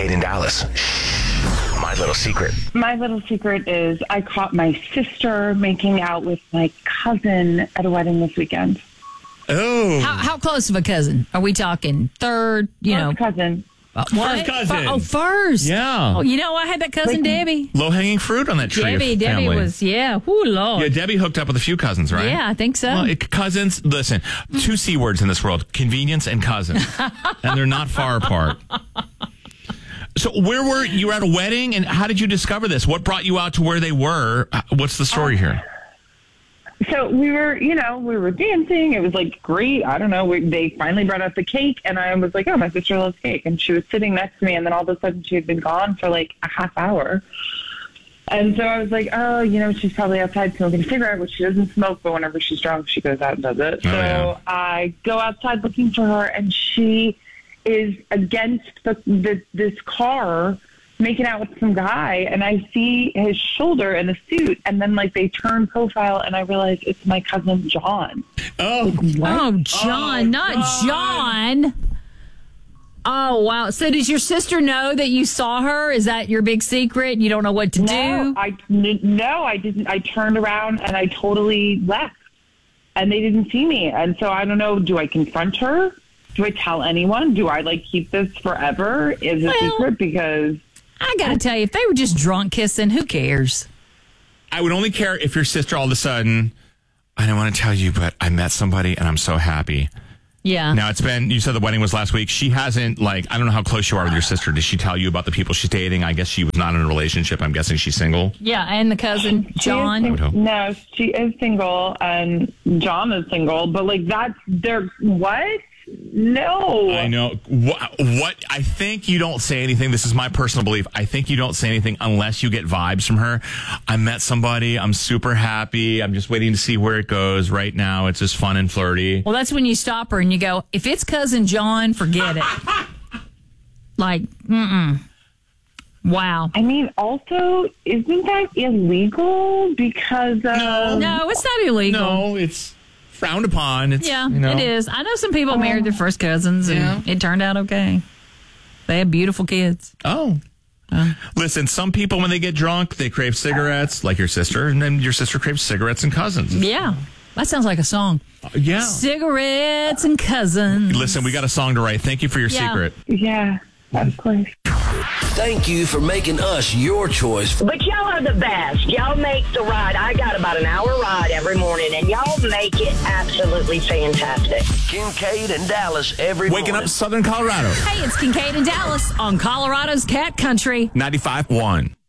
Kincaid in Dallas. My little secret. My little secret is I caught my sister making out with my cousin at a wedding this weekend. Oh. How close of a cousin? Are we talking third, First cousin. What? First cousin. First. Yeah. Oh, I had that cousin Debbie. Low-hanging fruit on that tree Debbie of family. was, oh, Lord. Yeah, Debbie hooked up with a few cousins, right? Yeah, I think so. Well, cousins, listen, two C words in this world, convenience and cousin. And they're not far apart. So where were you? Were at a wedding, and how did you discover this? What brought you out to where they were? What's the story here? So we were dancing. It was like great. I don't know. They finally brought out the cake, and I was like, oh, my sister loves cake. And she was sitting next to me, and then all of a sudden she had been gone for like a half hour. And so I was like, oh, she's probably outside smoking a cigarette, which she doesn't smoke, but whenever she's drunk, she goes out and does it. I go outside looking for her, and she is against this car making out with some guy, and I see his shoulder in the suit, and then like they turn profile, and I realize it's my cousin John. Oh, John, not John. Oh, wow. So does your sister know that you saw her? Is that your big secret? You don't know what to do? No, I didn't. I turned around and I totally left, and they didn't see me. And so I don't know. Do I confront her? Do I tell anyone? Do I keep this forever? Is it a secret? Because I got to tell you, if they were just drunk kissing, who cares? I would only care if your sister all of a sudden, I don't want to tell you, but I met somebody and I'm so happy. Yeah. Now you said the wedding was last week. She hasn't, I don't know how close you are with your sister. Did she tell you about the people she's dating? I guess she was not in a relationship. I'm guessing she's single. Yeah. And the cousin, John. No, she is single and John is single, but what? No. I know. What? I think you don't say anything. This is my personal belief. I think you don't say anything unless you get vibes from her. I met somebody. I'm super happy. I'm just waiting to see where it goes. Right now, it's just fun and flirty. Well, that's when you stop her and you go, if it's cousin John, forget it. Wow. I mean, also, isn't that illegal? Because no, it's not illegal. No, it's frowned upon. It's, it is. I know some people married their first cousins, and it turned out okay. They have beautiful kids. Oh. Listen, some people, when they get drunk, they crave cigarettes, like your sister, and then your sister craves cigarettes and cousins. Yeah. That sounds like a song. Yeah. Cigarettes and cousins. Listen, we got a song to write. Thank you for your secret. Yeah, of course. Thank you for making us your choice. But y'all are the best. Y'all make the ride. I got about an hour ride every morning, and y'all make it absolutely fantastic. Kincaid and Dallas every Waking morning. up Southern Colorado. Hey, it's Kincaid and Dallas on Colorado's Cat Country. 95.1.